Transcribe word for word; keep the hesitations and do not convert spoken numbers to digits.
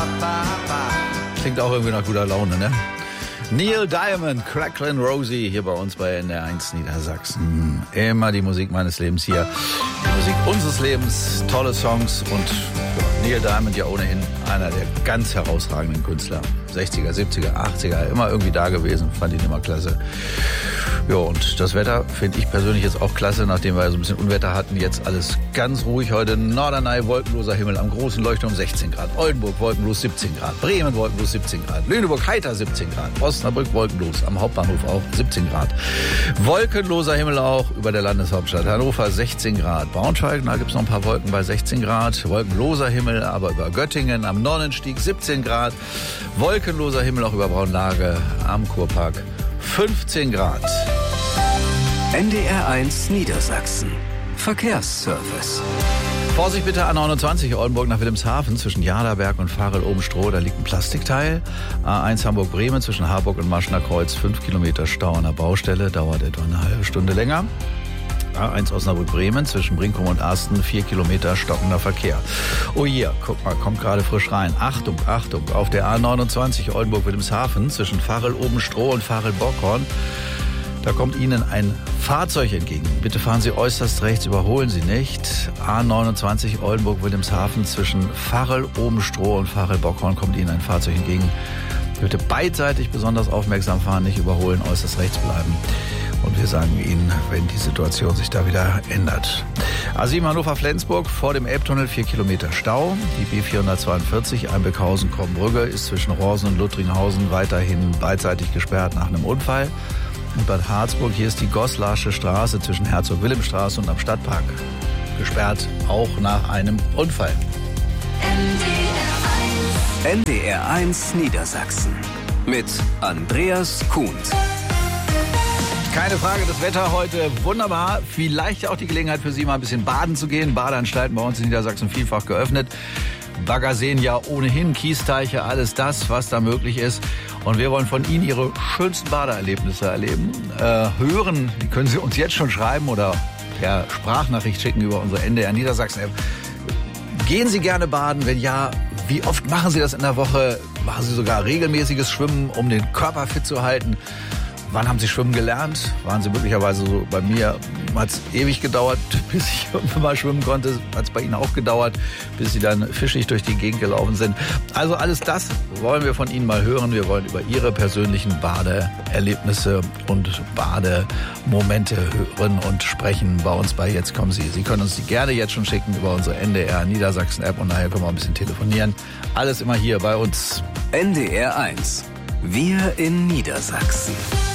Klingt auch irgendwie nach guter Laune, ne? Neil Diamond, Cracklin' Rosie, hier bei uns bei N D R eins Niedersachsen. Immer die Musik meines Lebens hier. Die Musik unseres Lebens, tolle Songs und Neil Diamond ja ohnehin einer der ganz herausragenden Künstler. sechziger, siebziger, achtziger, immer irgendwie da gewesen, fand ihn immer klasse. Ja, und das Wetter finde ich persönlich jetzt auch klasse, nachdem wir so ein bisschen Unwetter hatten. Jetzt alles ganz ruhig. Heute Norderney, wolkenloser Himmel, am großen Leuchtturm sechzehn Grad. Oldenburg, wolkenlos siebzehn Grad. Bremen, wolkenlos siebzehn Grad. Lüneburg, heiter siebzehn Grad. Osnabrück, wolkenlos. Am Hauptbahnhof auch siebzehn Grad. Wolkenloser Himmel auch über der Landeshauptstadt. Hannover, sechzehn Grad. Braunschweig, da gibt es noch ein paar Wolken bei sechzehn Grad. Wolkenloser Himmel, aber über Göttingen. Am Nonnenstieg siebzehn Grad. Wolkenloser Himmel auch über Braunlage. Am Kurpark fünfzehn Grad. N D R eins Niedersachsen. Verkehrsservice. Vorsicht bitte A neunundzwanzig Oldenburg nach Wilhelmshaven zwischen Jaderberg und Varel-Oben-Stroh. Da liegt ein Plastikteil. A eins Hamburg-Bremen zwischen Harburg und Maschner Kreuz. fünf Kilometer Stau an der Baustelle. Dauert etwa eine halbe Stunde länger. A eins Osnabrück-Bremen zwischen Brinkum und Asten. vier Kilometer stockender Verkehr. Oh hier, guck mal, kommt gerade frisch rein. Achtung, Achtung, auf der A neunundzwanzig Oldenburg-Wilhelmshaven zwischen Varel-Oben-Stroh und Varel-Bockhorn. Da kommt Ihnen ein Fahrzeug entgegen. Bitte fahren Sie äußerst rechts, überholen Sie nicht. A neunundzwanzig Oldenburg-Wilhelmshaven zwischen Varel-Oben-Stroh und Varel-Bockhorn kommt Ihnen ein Fahrzeug entgegen. Bitte beidseitig besonders aufmerksam fahren, nicht überholen, äußerst rechts bleiben. Und wir sagen Ihnen, wenn die Situation sich da wieder ändert. A sieben Hannover-Flensburg vor dem Elbtunnel, vier Kilometer Stau. Die B vierhundertzweiundvierzig Einbeckhausen-Kombrügge ist zwischen Rohrsen und Luttringhausen weiterhin beidseitig gesperrt nach einem Unfall. In Bad Harzburg, hier ist die Goslarsche Straße zwischen Herzog-Wilhelm-Straße und am Stadtpark gesperrt, auch nach einem Unfall. N D R eins Niedersachsen mit Andreas Kuhn. Keine Frage, das Wetter heute wunderbar. Vielleicht auch die Gelegenheit für Sie, mal ein bisschen baden zu gehen. Badeanstalten bei uns in Niedersachsen vielfach geöffnet. Baggerseen ja ohnehin, Kiesteiche, alles das, was da möglich ist. Und wir wollen von Ihnen Ihre schönsten Badeerlebnisse erleben. Äh, hören, die können Sie uns jetzt schon schreiben oder per Sprachnachricht schicken über unsere N D R Niedersachsen-App. Gehen Sie gerne baden? Wenn ja, wie oft machen Sie das in der Woche? Machen Sie sogar regelmäßiges Schwimmen, um den Körper fit zu halten? Wann haben Sie schwimmen gelernt? Waren Sie möglicherweise so, bei mir hat es ewig gedauert, bis ich irgendwann mal schwimmen konnte. Hat es bei Ihnen auch gedauert, bis Sie dann fischig durch die Gegend gelaufen sind. Also alles das wollen wir von Ihnen mal hören. Wir wollen über Ihre persönlichen Badeerlebnisse und Bademomente hören und sprechen bei uns bei Jetzt kommen Sie. Sie können uns die gerne jetzt schon schicken über unsere N D R Niedersachsen App und nachher können wir ein bisschen telefonieren. Alles immer hier bei uns. N D R eins. Wir in Niedersachsen.